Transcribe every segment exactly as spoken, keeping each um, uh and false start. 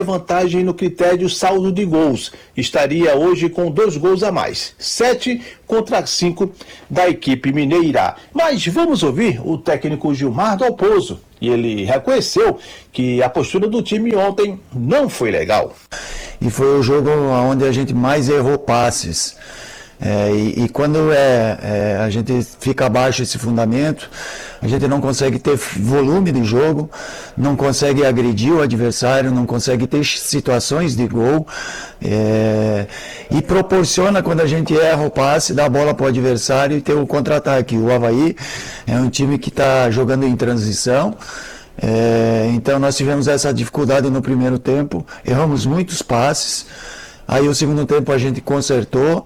vantagem no critério saldo de gols. Estaria hoje com dois gols a mais, sete contra cinco da equipe mineira. Mas vamos ouvir o técnico Gilmar Dalpozo. E ele reconheceu que a postura do time ontem não foi legal. E foi o jogo onde a gente mais errou passes. É, e, e quando é, é, a gente fica abaixo desse fundamento, a gente não consegue ter volume de jogo, não consegue agredir o adversário, não consegue ter situações de gol, é, e proporciona quando a gente erra o passe, dá a bola para o adversário e ter o contra-ataque. O Avaí é um time que está jogando em transição. É, então nós tivemos essa dificuldade no primeiro tempo, erramos muitos passes, aí o segundo tempo a gente consertou.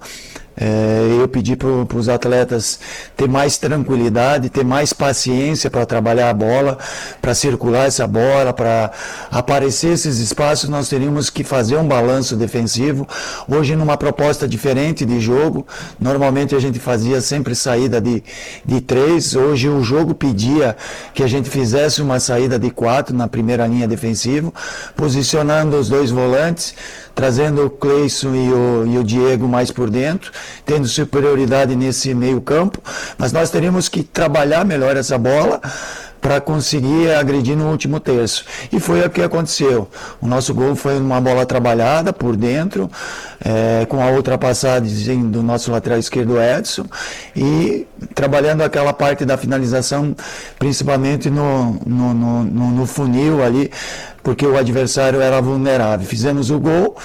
É, eu pedi para os atletas ter mais tranquilidade, ter mais paciência para trabalhar a bola, para circular essa bola, para aparecer esses espaços. Nós teríamos que fazer um balanço defensivo. Hoje, numa proposta diferente de jogo, normalmente a gente fazia sempre saída de, de três. Hoje o jogo pedia que a gente fizesse uma saída de quatro na primeira linha defensiva, posicionando os dois volantes, trazendo o Cleison e o, e o Diego mais por dentro, tendo superioridade nesse meio campo, mas nós teríamos que trabalhar melhor essa bola para conseguir agredir no último terço. E foi o que aconteceu. O nosso gol foi uma bola trabalhada por dentro, é, com a ultrapassagem do nosso lateral esquerdo Edson, e trabalhando aquela parte da finalização, principalmente no, no, no, no, no funil ali, porque o adversário era vulnerável. Fizemos o gol,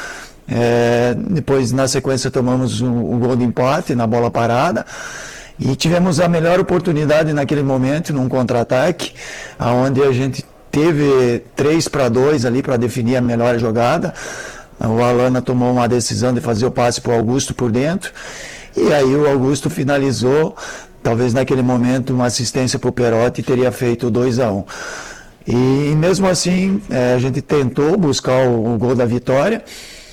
é, depois na sequência tomamos o, o gol de empate na bola parada, e tivemos a melhor oportunidade naquele momento, num contra-ataque, onde a gente teve três para dois ali para definir a melhor jogada. O Alana tomou uma decisão de fazer o passe para o Augusto por dentro, e aí o Augusto finalizou, talvez naquele momento uma assistência para o Perotti, teria feito dois a um. E mesmo assim, é, a gente tentou buscar o, o gol da vitória,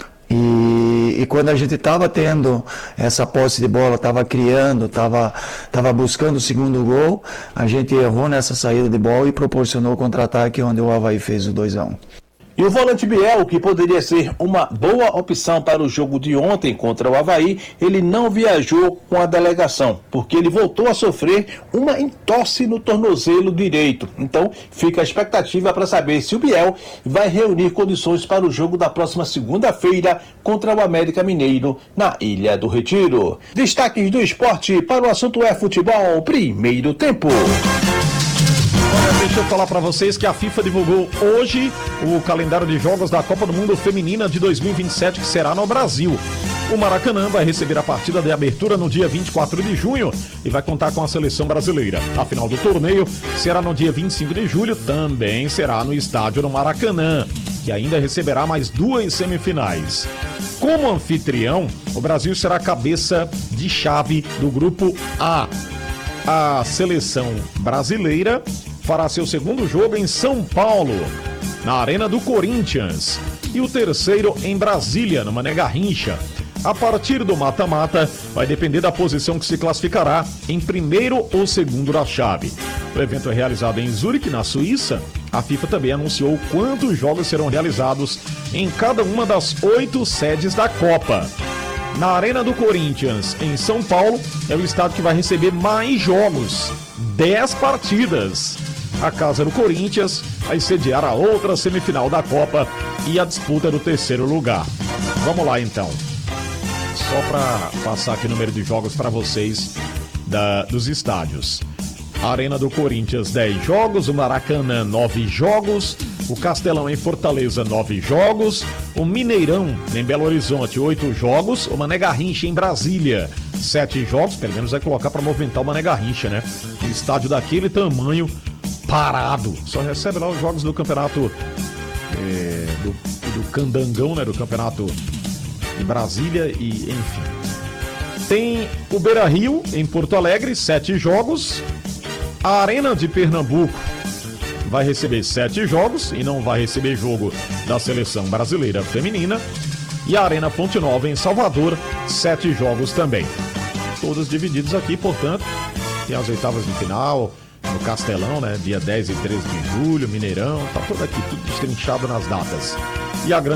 e, e quando a gente estava tendo essa posse de bola, estava criando, estava tava buscando o segundo gol, a gente errou nessa saída de bola e proporcionou o contra-ataque, onde o Avaí fez o dois a um. E o volante Biel, que poderia ser uma boa opção para o jogo de ontem contra o Avaí, ele não viajou com a delegação, porque ele voltou a sofrer uma entorse no tornozelo direito. Então, fica a expectativa para saber se o Biel vai reunir condições para o jogo da próxima segunda-feira contra o América Mineiro, na Ilha do Retiro. Destaques do esporte para o assunto é futebol, primeiro tempo. Olha, deixa eu falar para vocês que a FIFA divulgou hoje o calendário de jogos da Copa do Mundo Feminina de dois mil e vinte e sete, que será no Brasil. O Maracanã vai receber a partida de abertura no dia vinte e quatro de junho e vai contar com a seleção brasileira. A final do torneio será no dia vinte e cinco de julho, também será no estádio do Maracanã, que ainda receberá mais duas semifinais. Como anfitrião, o Brasil será cabeça de chave do grupo A. A seleção brasileira fará seu segundo jogo em São Paulo, na Arena do Corinthians, e o terceiro em Brasília, no Mané Garrincha. A partir do mata-mata, vai depender da posição que se classificará em primeiro ou segundo da chave. O evento é realizado em Zurique, na Suíça. A FIFA também anunciou quantos jogos serão realizados em cada uma das oito sedes da Copa. Na Arena do Corinthians, em São Paulo, é o estádio que vai receber mais jogos, dez partidas. A casa do Corinthians vai sediar a outra semifinal da Copa e a disputa do terceiro lugar. Vamos lá, então. Só para passar aqui o número de jogos para vocês da, dos estádios. A Arena do Corinthians, dez jogos. O Maracanã, nove jogos. O Castelão em Fortaleza, nove jogos. O Mineirão em Belo Horizonte, oito jogos. O Mané Garrincha em Brasília, sete jogos. Pelo menos vai colocar para movimentar o Mané Garrincha, né? Um estádio daquele tamanho, parado. Só recebe lá os jogos do campeonato é, do, do Candangão, né? Do campeonato de Brasília e enfim. Tem o Beira-Rio em Porto Alegre, sete jogos. A Arena de Pernambuco vai receber sete jogos e não vai receber jogo da seleção brasileira feminina. E a Arena Fonte Nova em Salvador, sete jogos também. Todos divididos aqui, portanto, tem as oitavas de final, no Castelão, né? Dia dez e treze de julho, Mineirão, tá tudo aqui, tudo destrinchado nas datas. E a grande